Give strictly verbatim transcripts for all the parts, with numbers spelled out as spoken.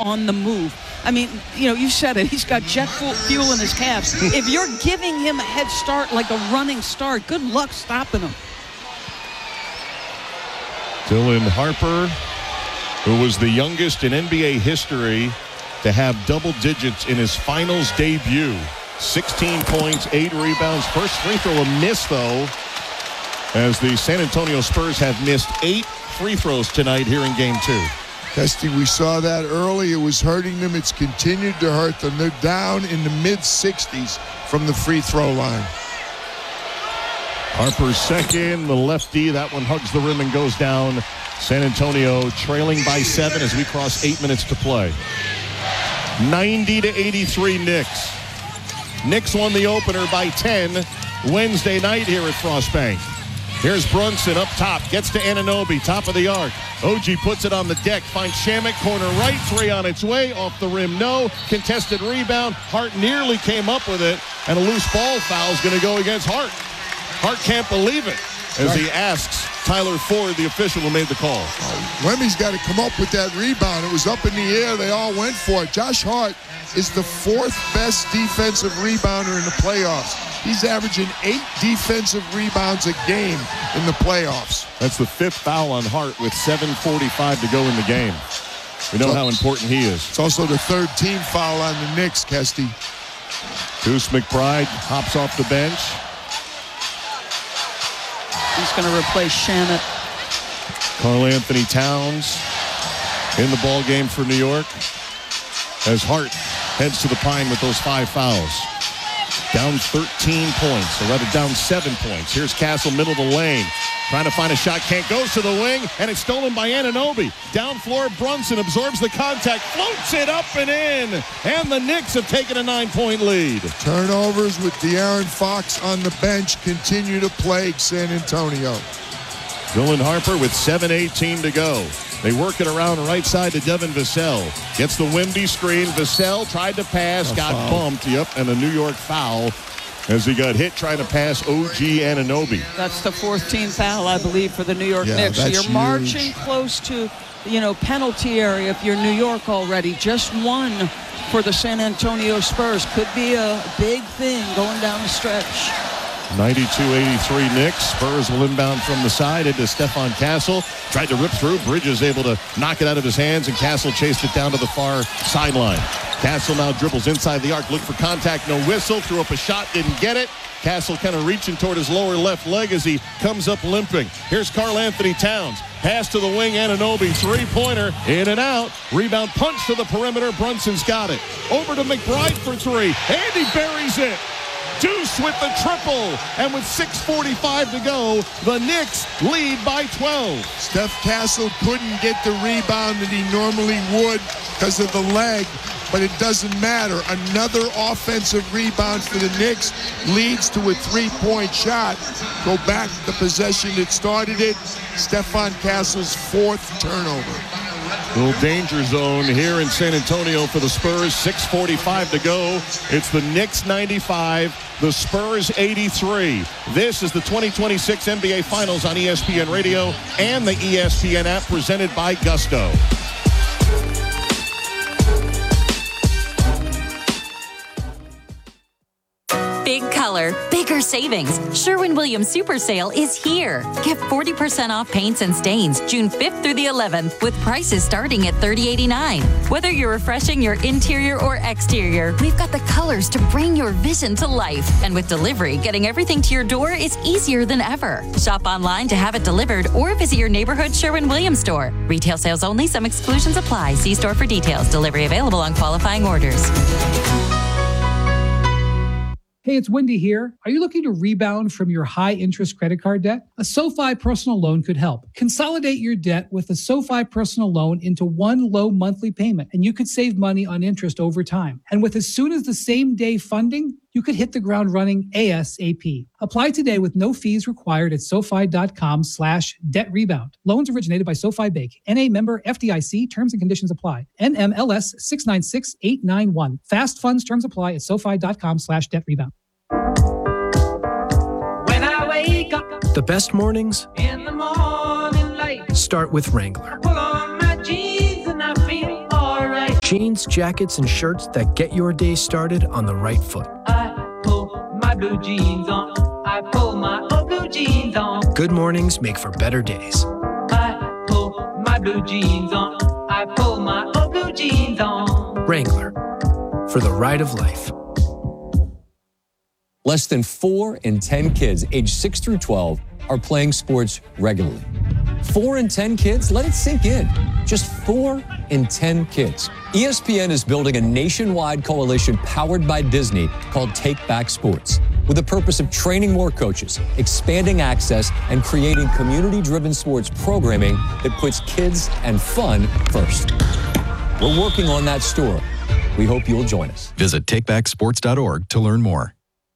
on the move. I mean, you know, you said it. He's got jet fuel in his calves. If you're giving him a head start like a running start, good luck stopping him. Dylan Harper, who was the youngest in N B A history to have double digits in his finals debut. sixteen points, eight rebounds. First free throw a miss, though, as the San Antonio Spurs have missed eight free throws tonight here in game two. Kesty, we saw that early. It was hurting them. It's continued to hurt them. They're down in the mid-sixties from the free throw line. Harper's second, the lefty. That one hugs the rim and goes down. San Antonio trailing by seven as we cross eight minutes to play. ninety to eighty-three Knicks. Knicks won the opener by ten Wednesday night here at Frostbank. Here's Brunson up top, gets to Anunoby, top of the arc. O G puts it on the deck, finds Shamet, corner right, three on its way, off the rim, no. Contested rebound, Hart nearly came up with it, and a loose ball foul is going to go against Hart. Hart can't believe it as he asks Tyler Ford, the official who made the call. Oh, Wemmy's got to come up with that rebound. It was up in the air. They all went for it. Josh Hart is the fourth best defensive rebounder in the playoffs. He's averaging eight defensive rebounds a game in the playoffs. That's the fifth foul on Hart with seven forty-five to go in the game. We know how important he is. It's also the third team foul on the Knicks, Kesty. Deuce McBride hops off the bench. He's going to replace Shamet. Karl Anthony Towns in the ball game for New York as Hart heads to the pine with those five fouls. Down thirteen points, or rather down seven points. Here's Castle, middle of the lane. Trying to find a shot, can't, goes to the wing, and it's stolen by Anunoby. Down floor, Brunson absorbs the contact, floats it up and in, and the Knicks have taken a nine-point lead. Turnovers with De'Aaron Fox on the bench continue to plague San Antonio. Dylan Harper with seven eighteen to go. They work it around right side to Devin Vassell. Gets the Wemby screen. Vassell tried to pass, a got foul. bumped. Yep, and a New York foul as he got hit trying to pass O G Anunoby. That's the fourth team foul, I believe, for the New York Yeah, Knicks. So that's you're huge. marching close to, you know, penalty area if you're New York already. Just one for the San Antonio Spurs. Could be a big thing going down the stretch. ninety-two eighty-three Knicks. Spurs will inbound from the side into Stefan Castle. Tried to rip through. Bridges able to knock it out of his hands, and Castle chased it down to the far sideline. Castle now dribbles inside the arc. Looked for contact. No whistle. Threw up a shot. Didn't get it. Castle kind of reaching toward his lower left leg as he comes up limping. Here's Karl Anthony Towns. Pass to the wing. Anunoby. Three-pointer. In and out. Rebound punch to the perimeter. Brunson's got it. Over to McBride for three. And he buries it. Deuce with the triple, and with six forty-five to go, the Knicks lead by twelve. Steph Castle couldn't get the rebound that he normally would because of the leg, but it doesn't matter. Another offensive rebound for the Knicks leads to a three-point shot. Go back to the possession that started it. Stefan Castle's fourth turnover. Little danger zone here in San Antonio for the Spurs. six forty-five to go. It's the Knicks ninety-five, the Spurs eighty-three. This is the twenty twenty-six N B A Finals on E S P N Radio and the E S P N app, presented by Gusto. Big color, bigger savings. Sherwin-Williams Super Sale is here. Get forty percent off paints and stains June fifth through the eleventh with prices starting at thirty eighty-nine. Whether you're refreshing your interior or exterior, we've got the colors to bring your vision to life. And with delivery, getting everything to your door is easier than ever. Shop online to have it delivered or visit your neighborhood Sherwin-Williams store. Retail sales only. Some exclusions apply. See store for details. Delivery available on qualifying orders. Hey, it's Wendy here. Are you looking to rebound from your high-interest credit card debt? A SoFi personal loan could help. Consolidate your debt with a SoFi personal loan into one low monthly payment, and you could save money on interest over time. And with as soon as the same day funding, you could hit the ground running ASAP. Apply today with no fees required at SoFi.com slash debt rebound. Loans originated by SoFi Bank. N A member F D I C. Terms and conditions apply. N M L S six nine six eight nine one. Fast funds terms apply at SoFi.com slash debt rebound. When I wake up, the best mornings in the morning light, start with Wrangler. pull on my jeans and I feel alright. Jeans, jackets, and shirts that get your day started on the right foot. I pull my blue jeans on. I pull my old blue jeans on. Good mornings make for better days. I pull my blue jeans on. I pull my old blue jeans on. Wrangler, for the ride of life. Less than four in ten kids aged six through twelve are playing sports regularly. Four in ten kids? Let it sink in. Just four in ten kids. E S P N is building a nationwide coalition powered by Disney called Take Back Sports, with the purpose of training more coaches, expanding access, and creating community-driven sports programming that puts kids and fun first. We're working on that story. We hope you'll join us. Visit take back sports dot org to learn more.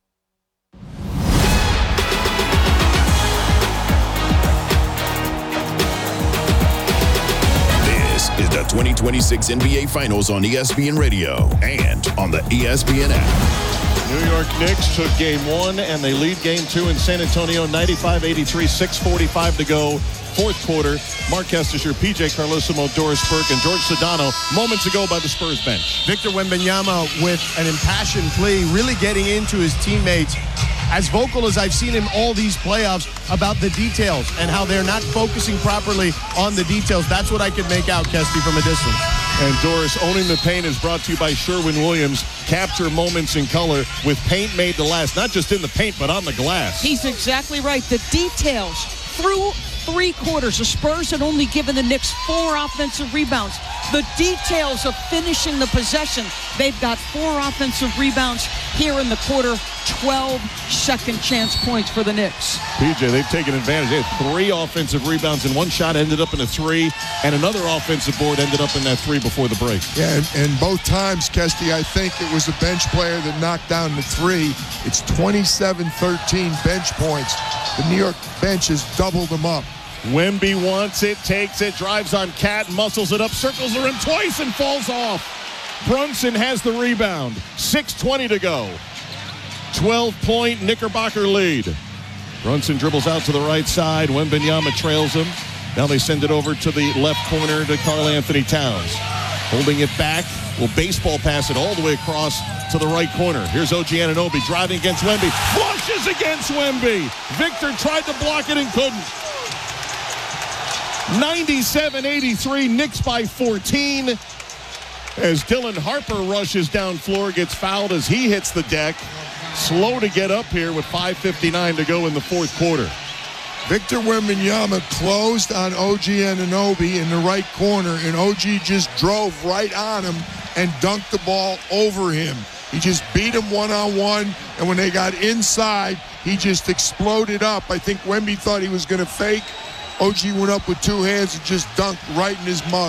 This is the twenty twenty-six N B A Finals on E S P N Radio and on the E S P N app. New York Knicks took game one, and they lead game two in San Antonio, ninety-five eighty-three, six forty-five to go. Fourth quarter, Mark Kestisher, P J Carlosimo, Doris Burke, and George Sedano moments ago by the Spurs bench. Victor Wembanyama with an impassioned plea, really getting into his teammates. As vocal as I've seen him all these playoffs about the details and how they're not focusing properly on the details. That's what I could make out, Kesty, from a distance. And Doris, owning the paint is brought to you by Sherwin-Williams. Capture moments in color with paint made to last, not just in the paint, but on the glass. He's exactly right. The details through three quarters. The Spurs had only given the Knicks four offensive rebounds. The details of finishing the possession. They've got four offensive rebounds here in the quarter. twelve second chance points for the Knicks. P J, they've taken advantage. They had three offensive rebounds, and one shot ended up in a three, and another offensive board ended up in that three before the break. Yeah, and, and both times, Kesty, I think it was a bench player that knocked down the three. It's twenty-seven thirteen bench points. The New York bench has doubled them up. Wemby wants it, takes it, drives on Cat, muscles it up, circles the rim twice, and falls off. Brunson has the rebound. six twenty to go. twelve-point Knickerbocker lead. Brunson dribbles out to the right side. Wembanyama trails him. Now they send it over to the left corner to Karl-Anthony Towns. Holding it back. Will baseball pass it all the way across to the right corner. Here's O G Anunoby driving against Wemby. Flushes against Wemby. Victor tried to block it and couldn't. ninety-seven eighty-three, Knicks by fourteen. As Dylan Harper rushes down floor, gets fouled as he hits the deck. Slow to get up here with five fifty-nine to go in the fourth quarter. Victor Wembanyama closed on O G Anunoby in the right corner, and O G just drove right on him and dunked the ball over him. He just beat him one-on-one, and when they got inside, he just exploded up. I think Wemby thought he was going to fake. O G went up with two hands and just dunked right in his mug.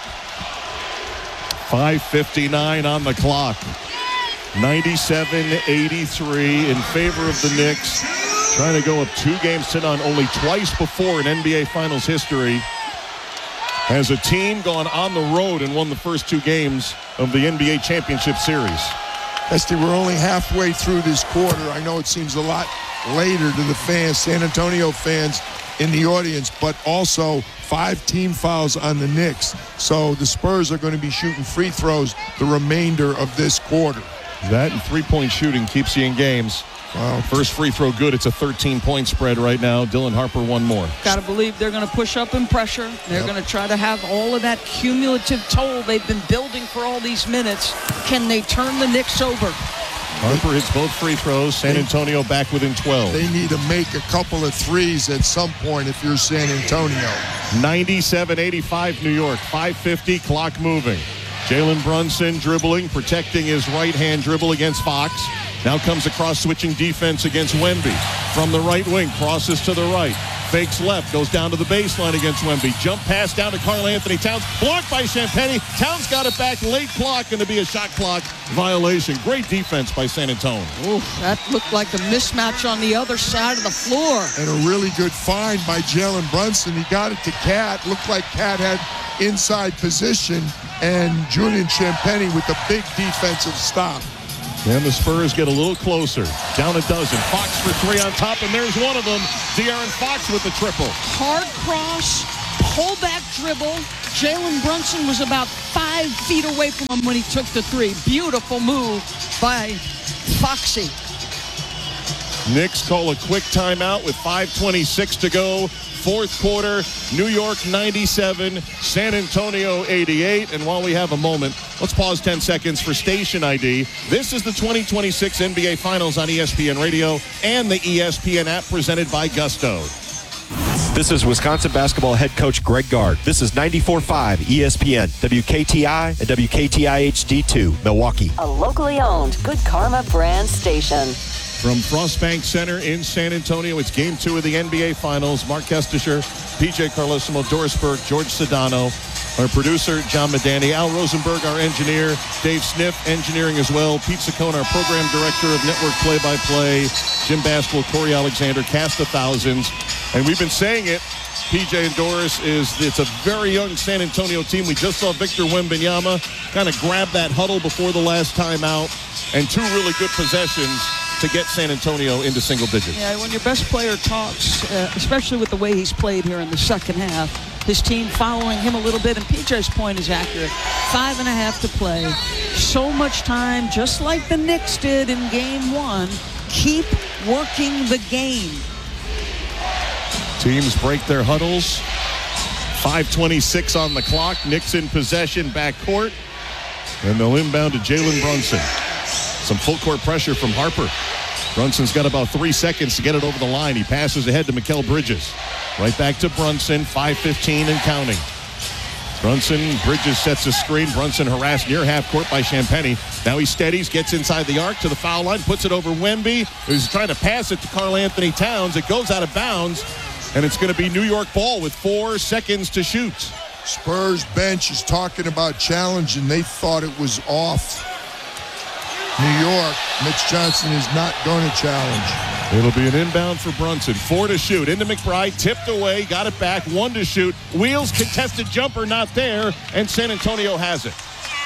five fifty-nine on the clock. ninety-seven eighty-three in favor of the Knicks. Trying to go up two games to none. Only twice before in N B A Finals history has a team gone on the road and won the first two games of the N B A Championship Series. Esty, we're only halfway through this quarter. I know it seems a lot later to the fans, San Antonio fans in the audience, but also five team fouls on the Knicks. So the Spurs are going to be shooting free throws the remainder of this quarter. That and three-point shooting keeps you in games. Wow. First free throw good. It's a thirteen-point spread right now. Dylan Harper one more. Got to believe they're going to push up in pressure. They're Yep. going to try to have all of that cumulative toll they've been building for all these minutes. Can they turn the Knicks over? Harper hits both free throws. San Antonio back within twelve. They need to make a couple of threes at some point if you're San Antonio. ninety-seven eighty-five New York. five fifty, clock moving. Jalen Brunson dribbling, protecting his right-hand dribble against Fox. Now comes across switching defense against Wemby. From the right wing, crosses to the right. Fakes left, goes down to the baseline against Wemby. Jump pass down to Karl-Anthony Towns. Blocked by Champagnie. Towns got it back. Late clock, going to be a shot clock violation. Great defense by San Antonio. Oof, that looked like a mismatch on the other side of the floor. And a really good find by Jalen Brunson. He got it to Cat. Looked like Cat had inside position. And Julian Champagnie with a big defensive stop. And the Spurs get a little closer. Down a dozen. Fox for three on top, and there's one of them. De'Aaron Fox with the triple. Hard cross, pullback dribble. Jalen Brunson was about five feet away from him when he took the three. Beautiful move by Foxy. Knicks call a quick timeout with five twenty-six to go. Fourth quarter, New York ninety-seven, San Antonio eighty-eight. And while we have a moment, let's pause ten seconds for station I D. This is the twenty twenty-six N B A Finals on E S P N Radio and the E S P N app presented by Gusto. This is Wisconsin basketball head coach Greg Gard. This is ninety-four point five E S P N, W K T I, and W K T I H D two, Milwaukee. A locally owned Good Karma brand station. From Frostbank Center in San Antonio, it's game two of the N B A Finals. Mark Kestisher, P J Carlesimo, Doris Burke, George Sedano, our producer, John Medani, Al Rosenberg, our engineer, Dave Sniff, engineering as well, Pete Saccone, our program director of network play-by-play, Jim Baskell, Corey Alexander, cast of thousands. And we've been saying it, P J and Doris, is it's a very young San Antonio team. We just saw Victor Wembanyama kind of grab that huddle before the last timeout, and two really good possessions to get San Antonio into single digits. Yeah, when your best player talks, uh, especially with the way he's played here in the second half, his team following him a little bit, and P J's point is accurate. Five and a half to play. So much time, just like the Knicks did in game one. Keep working the game. Teams break their huddles. five twenty-six on the clock. Knicks in possession, backcourt. And they'll inbound to Jalen Brunson. Some full court pressure from Harper. Brunson's got about three seconds to get it over the line. He passes ahead to Mikal Bridges. Right back to Brunson, five fifteen and counting. Brunson, Bridges sets a screen. Brunson harassed near half court by Champagny. Now he steadies, gets inside the arc to the foul line, puts it over Wemby, who's trying to pass it to Karl Anthony Towns. It goes out of bounds, and it's going to be New York ball with four seconds to shoot. Spurs bench is talking about challenge, and they thought it was off. New York, Mitch Johnson is not going to challenge. It'll be an inbound for Brunson. Four to shoot. Into McBride. Tipped away. Got it back. One to shoot. Wheels. Contested jumper. Not there. And San Antonio has it.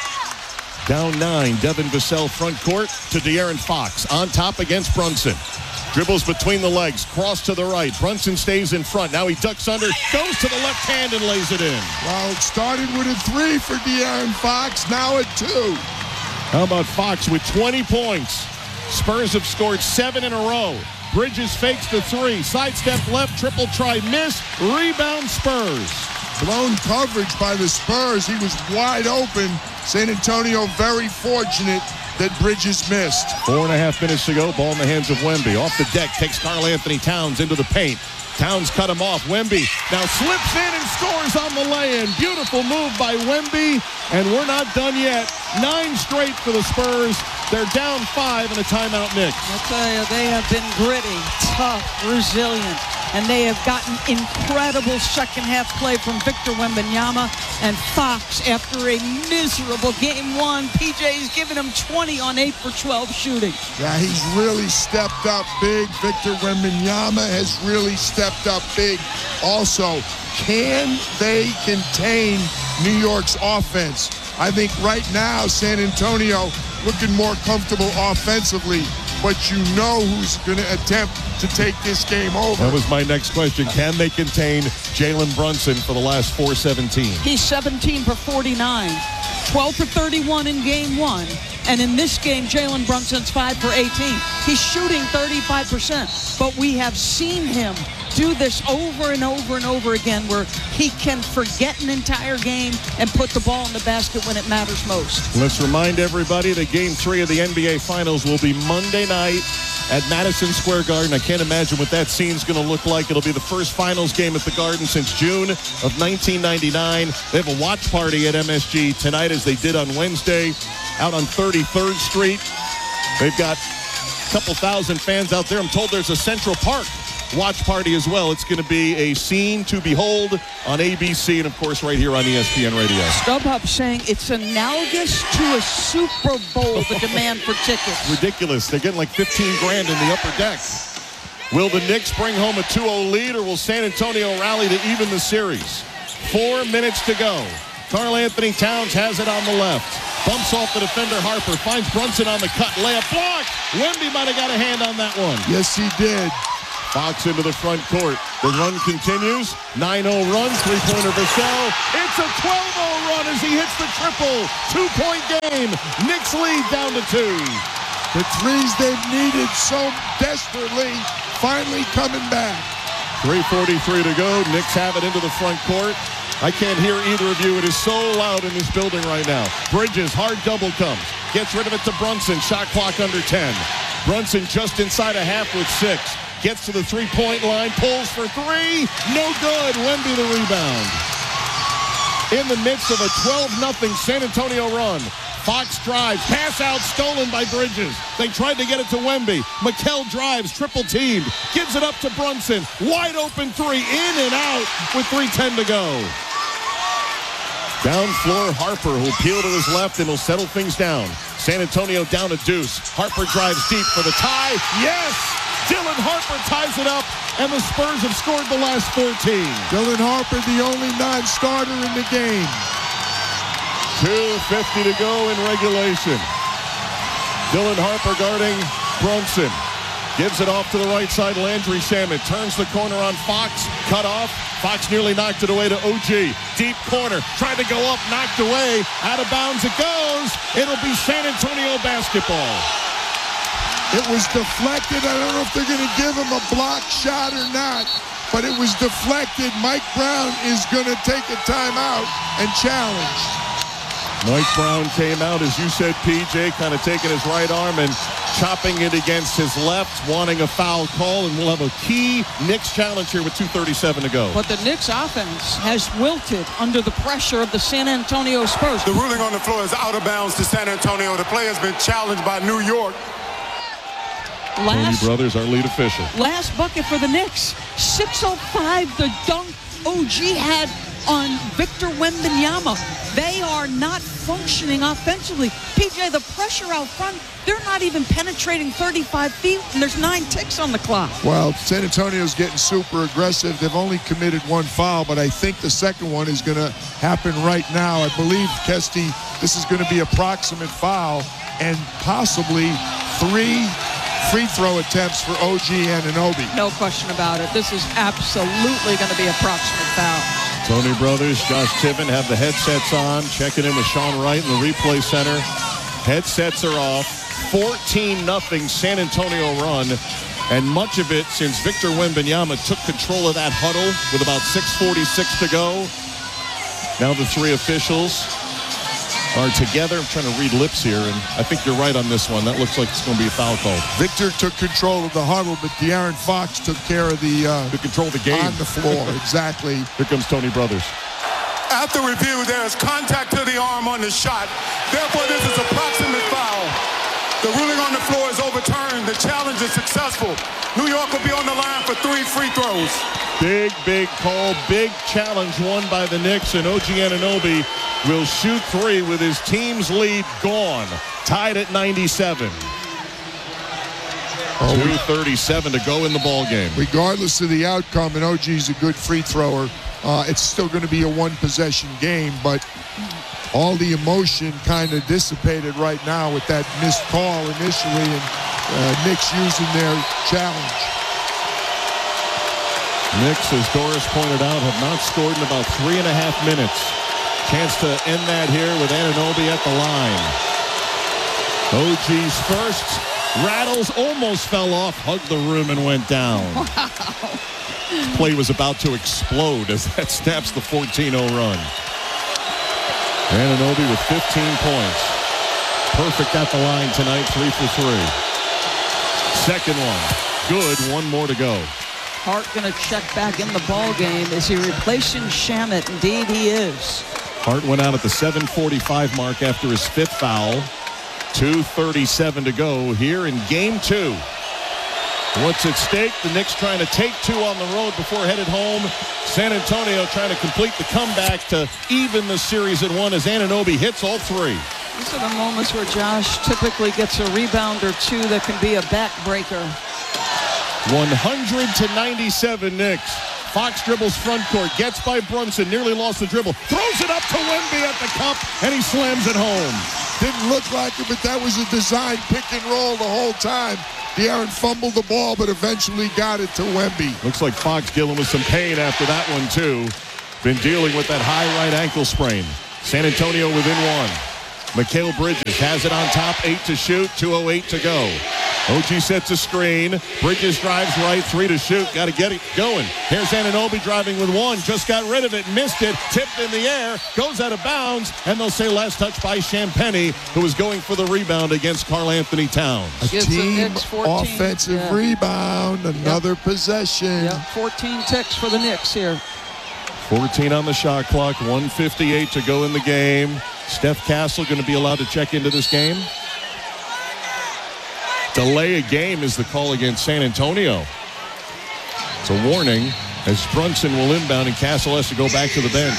Down nine. Devin Vassell front court to De'Aaron Fox. On top against Brunson. Dribbles between the legs. Cross to the right. Brunson stays in front. Now he ducks under. Goes to the left hand and lays it in. Well, it started with a three for De'Aaron Fox. Now a two. How about Fox with twenty points? Spurs have scored seven in a row. Bridges fakes the three. Sidestep left. Triple try miss. Rebound Spurs. Blown coverage by the Spurs. He was wide open. San Antonio very fortunate that Bridges missed. Four and a half minutes to go. Ball in the hands of Wemby. Off the deck takes Karl Anthony Towns into the paint. Towns cut him off. Wemby now slips in and scores on the lay-in. Beautiful move by Wemby, and we're not done yet. Nine straight for the Spurs. They're down five in a timeout, Knicks. I tell you, they have been gritty, tough, resilient, and they have gotten incredible second half play from Victor Wembanyama and Fox after a miserable game one. P J's giving him twenty on eight for twelve shooting. Yeah, he's really stepped up big. Victor Wembanyama has really stepped up big. Also, can they contain New York's offense? I think right now San Antonio looking more comfortable offensively, but you know who's going to attempt to take this game over. That was my next question. Can they contain Jalen Brunson for the last four seventeen? He's seventeen for forty-nine, twelve for thirty-one in game one. And in this game, Jalen Brunson's five for eighteen. He's shooting thirty-five percent, but we have seen him do this over and over and over again where he can forget an entire game and put the ball in the basket when it matters most. Let's remind everybody that game three of the N B A Finals will be Monday night at Madison Square Garden. I can't imagine what that scene's going to look like. It'll be the first finals game at the Garden since June of nineteen ninety-nine. They have a watch party at M S G tonight as they did on Wednesday out on thirty-third Street. They've got a couple thousand fans out there. I'm told there's a Central Park watch party as well. It's going to be a scene to behold on A B C and, of course, right here on E S P N Radio. StubHub saying it's analogous to a Super Bowl, the demand for tickets. Ridiculous. They're getting like fifteen grand in the upper deck. Will the Knicks bring home a two oh lead, or will San Antonio rally to even the series? Four minutes to go. Karl Anthony Towns has it on the left. Bumps off the defender Harper. Finds Brunson on the cut. Layup blocked. Wemby might have got a hand on that one. Yes, he did. Fox into the front court. The run continues. nine oh run. Three-pointer Vassell. It's a twelve oh run as he hits the triple. Two-point game. Knicks lead down to two. The threes they've needed so desperately finally coming back. three forty-three to go. Knicks have it into the front court. I can't hear either of you. It is so loud in this building right now. Bridges, hard double comes. Gets rid of it to Brunson. Shot clock under ten. Brunson just inside a half with six. Gets to the three-point line. Pulls for three. No good. Wemby the rebound. In the midst of a twelve nothing San Antonio run. Fox drives. Pass out stolen by Bridges. They tried to get it to Wemby. Mikal drives. Triple teamed. Gives it up to Brunson. Wide open three. In and out with three ten to go. Down floor, Harper who'll peel to his left and will settle things down. San Antonio down a deuce. Harper drives deep for the tie. Yes! Dylan Harper ties it up, and the Spurs have scored the last fourteen. Dylan Harper, the only non-starter in the game. two fifty to go in regulation. Dylan Harper guarding Brunson. Gives it off to the right side. Landry Shamet turns the corner on Fox. Cut off. Fox nearly knocked it away to O G. Deep corner. Tried to go up. Knocked away. Out of bounds it goes. It'll be San Antonio basketball. It was deflected. I don't know if they're going to give him a block shot or not, but it was deflected. Mike Brown is going to take a timeout and challenge. Mike Brown came out, as you said, P J, kind of taking his right arm and chopping it against his left, wanting a foul call, and we'll have a key Knicks challenge here with two thirty-seven to go. But the Knicks offense has wilted under the pressure of the San Antonio Spurs. The ruling on the floor is out of bounds to San Antonio. The play has been challenged by New York. Last, Tony Brothers, our lead official. Last bucket for the Knicks. six oh five, the dunk O G had on Victor Wembanyama. They are not functioning offensively. P J, the pressure out front, they're not even penetrating thirty-five feet, and there's nine ticks on the clock. Well, San Antonio's getting super aggressive. They've only committed one foul, but I think the second one is going to happen right now. I believe, Kesty, this is going to be a proximate foul and possibly three free throw attempts for O G Anunoby. No question about it. This is absolutely going to be a proximate foul. Tony Brothers, Josh Tiven have the headsets on, checking in with Sean Wright in the replay center. Headsets are off. fourteen nothing San Antonio run, and much of it since Victor Wembanyama took control of that huddle with about six forty-six to go. Now the three officials are together. I'm trying to read lips here, and I think you're right on this one. That looks like it's going to be a foul call. Victor took control of the huddle, but De'Aaron Fox took care of the uh, to control the game on the floor. Exactly. Here comes Tony Brothers. After review, there is contact to the arm on the shot. Therefore, this is a proximate foul. The ruling on the floor is overturned. The challenge is successful. New York will be on the line for three free throws. Big, big call. Big challenge won by the Knicks, and O G Anunoby will shoot three with his team's lead gone. Tied at ninety-seven. Oh, two thirty-seven to go in the ball game. Regardless of the outcome, and O G's a good free thrower, uh, it's still going to be a one-possession game, but all the emotion kind of dissipated right now with that missed call initially, and uh, Knicks using their challenge. Knicks, as Doris pointed out, have not scored in about three and a half minutes. Chance to end that here with Anunoby at the line. O G's first. Rattles, almost fell off, hugged the rim and went down. Wow. Play was about to explode as that snaps the fourteen oh run. Anunoby with fifteen points. Perfect at the line tonight, three for three. Second one, good, one more to go. Hart going to check back in the ball game. Is he replacing Shamet? Indeed, he is. Hart went out at the seven forty-five mark after his fifth foul. two thirty-seven to go here in game two. What's at stake? The Knicks trying to take two on the road before headed home. San Antonio trying to complete the comeback to even the series at one as Anunoby hits all three. These are the moments where Josh typically gets a rebound or two that can be a backbreaker. one hundred to ninety-seven Knicks. Fox dribbles front court, gets by Brunson, nearly lost the dribble, throws it up to Wemby at the cup, and he slams it home. Didn't look like it, but that was a design pick and roll the whole time. De'Aaron fumbled the ball, but eventually got it to Wemby. Looks like Fox dealing with some pain after that one, too. Been dealing with that high right ankle sprain. San Antonio within one. Mikal Bridges has it on top, eight to shoot, two oh eight to go. O G sets a screen. Bridges drives right, three to shoot. Got to get it going. Here's Anunoby driving with one. Just got rid of it, missed it, tipped in the air, goes out of bounds, and they'll say last touch by Champagnie, who was going for the rebound against Karl Anthony Towns. A team offensive yeah. rebound, another yep. possession. Yep. fourteen ticks for the Knicks here. fourteen on the shot clock, one fifty-eight to go in the game. Steph Castle going to be allowed to check into this game. Delay a game is the call against San Antonio. It's a warning as Brunson will inbound and Castle has to go back to the bench.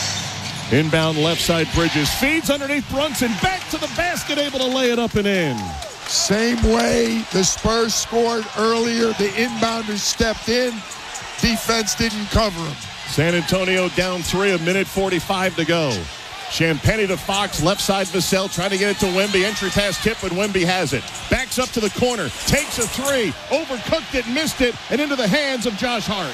Inbound left side, Bridges feeds underneath Brunson, back to the basket, able to lay it up and in. Same way the Spurs scored earlier. The inbounders stepped in. Defense didn't cover him. San Antonio down three, a minute forty-five to go. Champagnie to Fox, left side Vassell, trying to get it to Wemby. Entry pass tip, but Wemby has it. Backs up to the corner, takes a three, overcooked it, missed it, and into the hands of Josh Hart.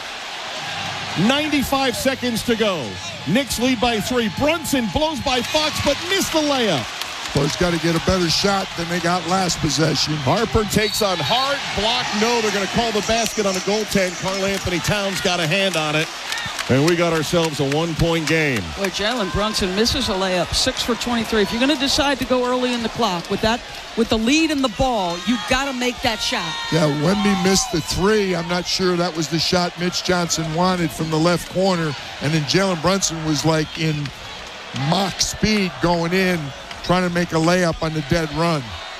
ninety-five seconds to go. Knicks lead by three. Brunson blows by Fox, but missed the layup. Spurs got to get a better shot than they got last possession. Harper takes on Hart, block, no, they're going to call the basket on a goaltend. Karl Anthony Towns got a hand on it. And we got ourselves a one-point game. Boy, Jalen Brunson misses a layup, six for twenty-three. If you're going to decide to go early in the clock with that, with the lead in the ball, you got to make that shot. Yeah, Wemby missed the three. I'm not sure that was the shot Mitch Johnson wanted from the left corner. And then Jalen Brunson was like in mock speed going in, trying to make a layup on the dead run.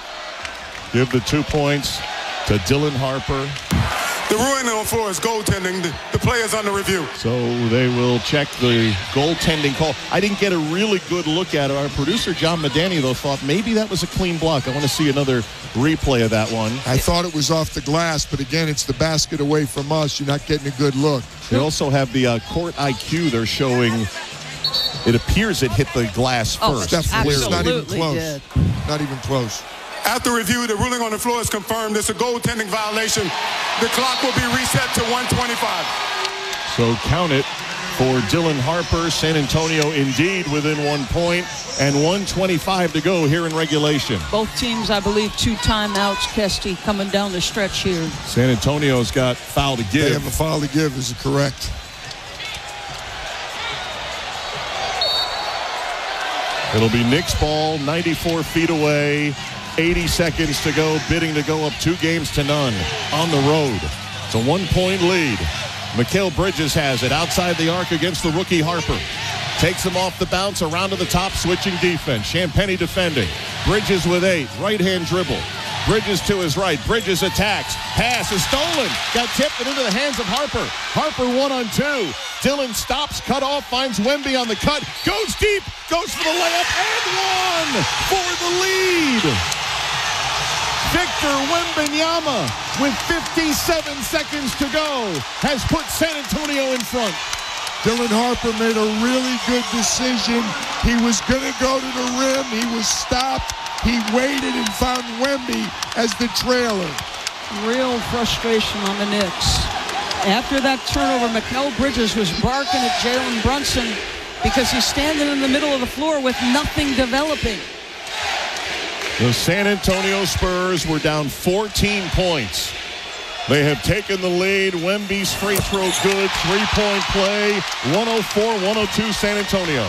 Give the two points to Dylan Harper. The ruling on the floor is goaltending. The, the player's under review. So they will check the goaltending call. I didn't get a really good look at it. Our producer, John Medani, though, thought maybe that was a clean block. I want to see another replay of that one. I thought it was off the glass, but again, it's the basket away from us. You're not getting a good look. They also have the uh, court I Q. They're showing it appears it hit the glass oh, first. Definitely. It's not even close. Did. Not even close. After review, the ruling on the floor is confirmed. It's a goaltending violation. The clock will be reset to one twenty-five. So count it for Dylan Harper. San Antonio indeed within one point, and one twenty-five to go here in regulation. Both teams, I believe, two timeouts, Kesty, coming down the stretch here. San Antonio's got foul to give. They have a foul to give, is correct. It'll be Knicks ball, ninety-four feet away. eighty seconds to go, bidding to go up two games to none on the road. It's a one-point lead. Mikal Bridges has it outside the arc against the rookie Harper. Takes him off the bounce, around to the top, switching defense. Champagnie defending. Bridges with eight, right-hand dribble. Bridges to his right. Bridges attacks. Pass is stolen. Got tipped and into the hands of Harper. Harper one on two. Dylan stops, cut off, finds Wemby on the cut. Goes deep, goes for the layup, and one for the lead. Victor Wembanyama, with fifty-seven seconds to go, has put San Antonio in front. Dylan Harper made a really good decision. He was going to go to the rim. He was stopped. He waited and found Wemby as the trailer. Real frustration on the Knicks. After that turnover, Mikal Bridges was barking at Jalen Brunson because he's standing in the middle of the floor with nothing developing. The San Antonio Spurs were down fourteen points. They have taken the lead. Wemby's free throw good. Three-point play. one oh four one oh two San Antonio.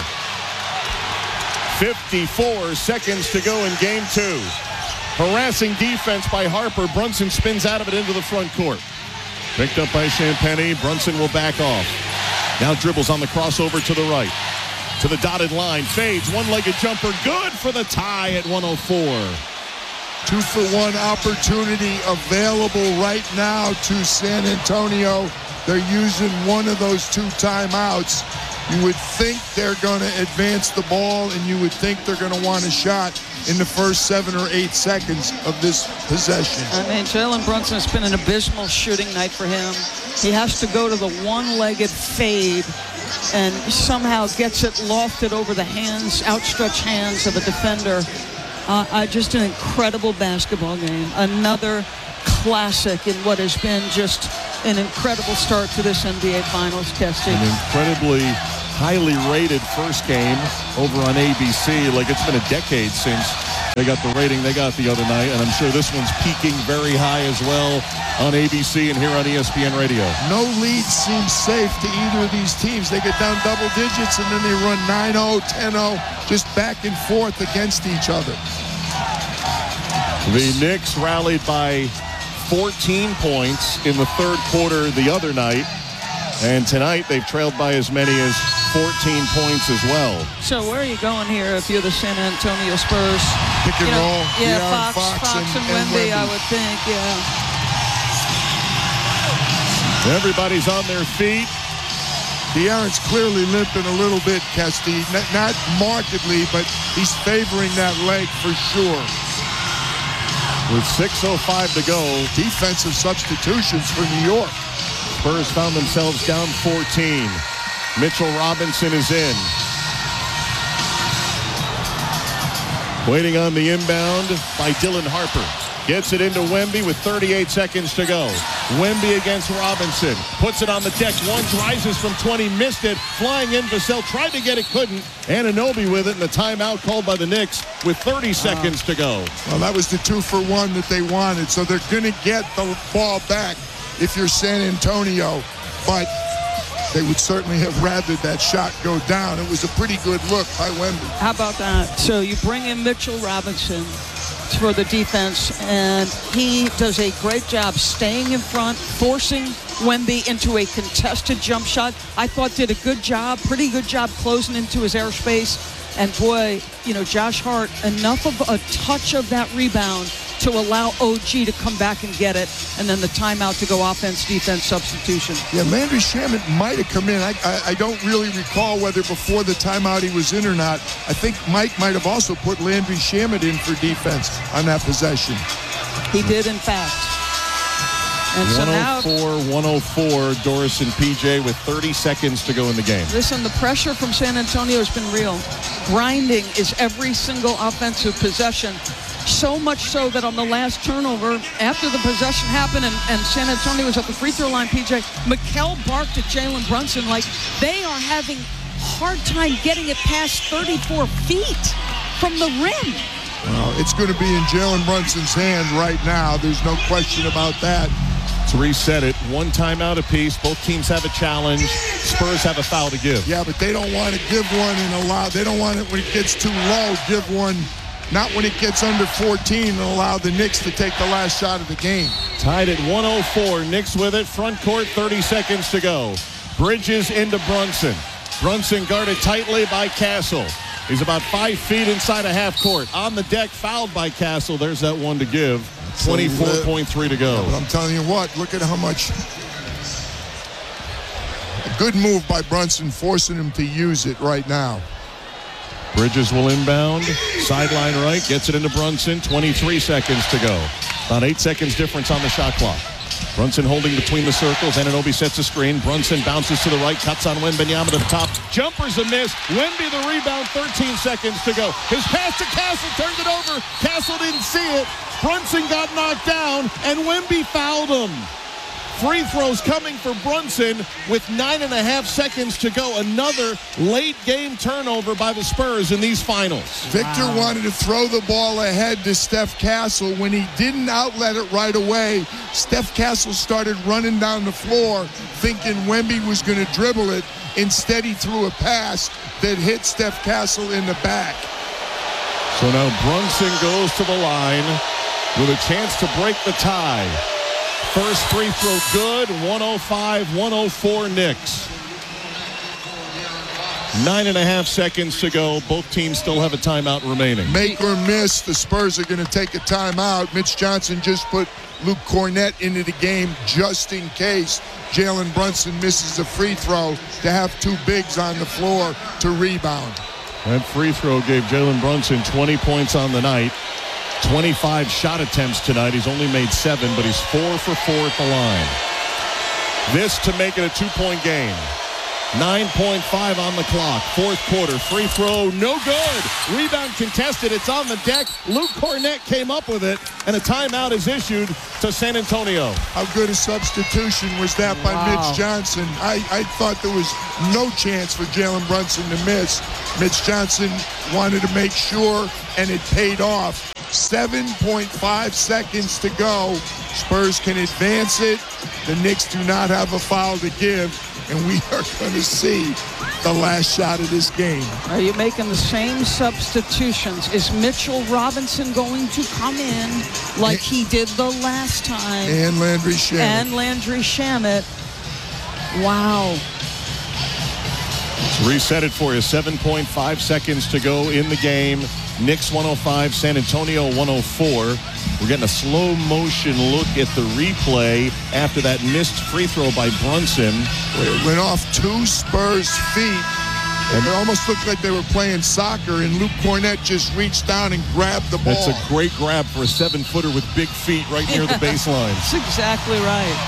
fifty-four seconds to go in game two. Harassing defense by Harper. Brunson spins out of it into the front court. Picked up by Champagnie. Brunson will back off. Now dribbles on the crossover to the right. To the dotted line. Fades. One-legged jumper. Good for the tie at one oh four. Two for one opportunity available right now to San Antonio. They're using one of those two timeouts. You would think they're going to advance the ball, and you would think they're going to want a shot in the first seven or eight seconds of this possession. I mean, Jalen Brunson, it's been an abysmal shooting night for him. He has to go to the one-legged fade and somehow gets it lofted over the hands, outstretched hands of a defender. Uh, uh, just an incredible basketball game. Another classic in what has been just an incredible start to this N B A Finals, Kesty. An incredibly highly rated first game over on A B C. Like, it's been a decade since they got the rating they got the other night, and I'm sure this one's peaking very high as well on A B C and here on E S P N Radio. No lead seems safe to either of these teams. They get down double digits, and then they run nine oh, ten oh, just back and forth against each other. The Knicks rallied by fourteen points in the third quarter the other night, and tonight they've trailed by as many as fourteen points as well. So where are you going here if you're the San Antonio Spurs? Pick and you know, roll. Yeah, De'Aaron Fox, Fox, Fox and, and, and Wemby, Wemby, I would think, yeah. Everybody's on their feet. De'Aaron's clearly limping a little bit, Kesty. Not, not markedly, but he's favoring that leg for sure. With six oh five to go. Defensive substitutions for New York. Spurs found themselves down fourteen. Mitchell Robinson is in. Waiting on the inbound by Dylan Harper. Gets it into Wemby with thirty-eight seconds to go. Wemby against Robinson. Puts it on the deck. Once rises from twenty. Missed it. Flying in. Vassell tried to get it. Couldn't. Anunoby with it. And the timeout called by the Knicks with thirty seconds to go. Well, that was the two for one that they wanted. So they're going to get the ball back if you're San Antonio. But they would certainly have rathered that shot go down. It was a pretty good look by Wemby. How about that? So you bring in Mitchell Robinson for the defense, and he does a great job staying in front, forcing Wemby into a contested jump shot. I thought did a good job, pretty good job closing into his airspace. And boy, you know, Josh Hart, enough of a touch of that rebound to allow O G to come back and get it, and then the timeout to go offense, defense, substitution. Yeah, Landry Shamet might have come in. I, I, I don't really recall whether before the timeout he was in or not. I think Mike might have also put Landry Shamet in for defense on that possession. He did, in fact. And so now, one oh four one oh four, Doris and P J with thirty seconds to go in the game. Listen, the pressure from San Antonio has been real. Grinding is every single offensive possession. So much so that on the last turnover, after the possession happened and, and San Antonio was at the free throw line, P J, Mikal barked at Jalen Brunson like they are having hard time getting it past thirty-four feet from the rim. Well, it's going to be in Jalen Brunson's hand right now. There's no question about that. To reset it, one timeout apiece. Both teams have a challenge. Spurs have a foul to give. Yeah, but they don't want to give one and allow. They don't want it when it gets too low. Give one. Not when it gets under fourteen and allow the Knicks to take the last shot of the game. Tied at one oh four. Knicks with it. Front court, thirty seconds to go. Bridges into Brunson. Brunson guarded tightly by Castle. He's about five feet inside a half court. On the deck, fouled by Castle. There's that one to give. twenty-four point three to go. Yeah, but I'm telling you what, look at how much. A good move by Brunson, forcing him to use it right now. Bridges will inbound. Sideline right. Gets it into Brunson. twenty-three seconds to go. About eight seconds difference on the shot clock. Brunson holding between the circles. Anunoby sets a screen. Brunson bounces to the right. Cuts on Wembanyama to the top. Jumper's a miss. Wemby the rebound. thirteen seconds to go. His pass to Castle. Turned it over. Castle didn't see it. Brunson got knocked down. And Wemby fouled him. Free throws coming for Brunson with nine and a half seconds to go. Another late game turnover by the Spurs in these finals. Victor wow. wanted to throw the ball ahead to Steph Castle. When he didn't outlet it right away, Steph Castle started running down the floor thinking Wemby was going to dribble it. Instead, he threw a pass that hit Steph Castle in the back. So now Brunson goes to the line with a chance to break the tie. First free throw good, one oh five one oh four Knicks. Nine and a half seconds to go. Both teams still have a timeout remaining. Make or miss, the Spurs are going to take a timeout. Mitch Johnson just put Luke Cornett into the game just in case Jalen Brunson misses a free throw to have two bigs on the floor to rebound. That free throw gave Jalen Brunson twenty points on the night. twenty-five shot attempts tonight. He's only made seven, but he's four for four at the line. This to make it a two-point game. nine point five on the clock. Fourth quarter. Free throw. No good. Rebound contested. It's on the deck. Luke Cornett came up with it. And a timeout is issued to San Antonio. How good a substitution was that by Wow. Mitch Johnson? I, I thought there was no chance for Jalen Brunson to miss. Mitch Johnson wanted to make sure, and it paid off. seven point five seconds to go. Spurs can advance it. The Knicks do not have a foul to give, and we are going to see the last shot of this game. Are you making the same substitutions? Is Mitchell Robinson going to come in like he did the last time? And Landry Shamet. And Landry Shamet. Wow. Let's reset it for you. seven point five seconds to go in the game. Knicks one oh five, San Antonio one oh four. We're getting a slow motion look at the replay after that missed free throw by Brunson. It went off two Spurs' feet. And it almost looked like they were playing soccer, and Luke Cornett just reached down and grabbed the ball. That's a great grab for a seven-footer with big feet right near the baseline. That's exactly right.